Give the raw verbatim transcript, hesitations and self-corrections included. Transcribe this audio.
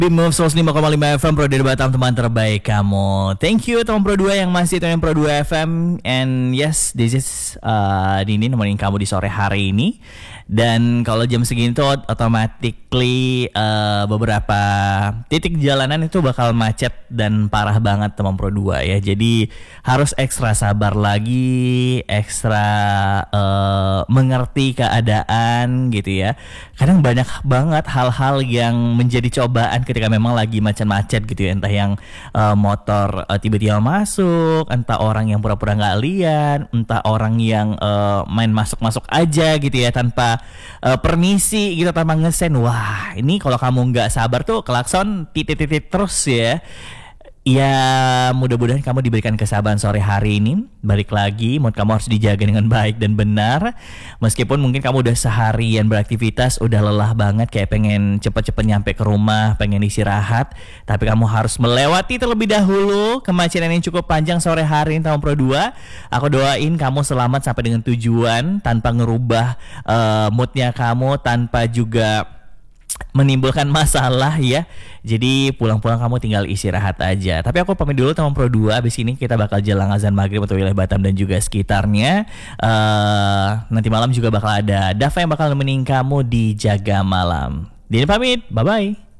Bim Move seratus lima koma lima F M Pro dari Batam, teman terbaik kamu. Thank you teman Pro dua yang masih teman Pro dua F M. And yes, this is uh, Dini nemenin kamu di sore hari ini. Dan kalau jam segini tuh automatically uh, beberapa titik jalanan itu bakal macet dan parah banget teman Pro dua ya. Jadi harus ekstra sabar lagi, ekstra uh, mengerti keadaan gitu ya. Kadang banyak banget hal-hal yang menjadi cobaan ketika memang lagi macet-macet gitu ya. Entah yang uh, motor uh, tiba-tiba masuk, entah orang yang pura-pura gak lihat, entah orang yang uh, main masuk-masuk aja gitu ya tanpa uh, permisi gitu, tanpa ngesen. Wah, ini kalau kamu gak sabar tuh klakson titit-titit terus ya. Ya mudah-mudahan kamu diberikan kesabaran sore hari ini. Balik lagi, mood kamu harus dijaga dengan baik dan benar. Meskipun mungkin kamu udah seharian beraktivitas, udah lelah banget, kayak pengen cepet-cepet nyampe ke rumah, pengen istirahat, tapi kamu harus melewati terlebih dahulu kemacetan yang cukup panjang sore hari ini tahun Pro dua. Aku doain kamu selamat sampai dengan tujuan, tanpa ngerubah uh, moodnya kamu, tanpa juga menimbulkan masalah ya. Jadi pulang-pulang kamu tinggal istirahat aja. Tapi aku pamit dulu teman Pro dua. Abis ini kita bakal jelang azan maghrib untuk wilayah Batam dan juga sekitarnya. uh, Nanti malam juga bakal ada Dava yang bakal nemenin kamu di Jaga Malam. Dini pamit, bye-bye.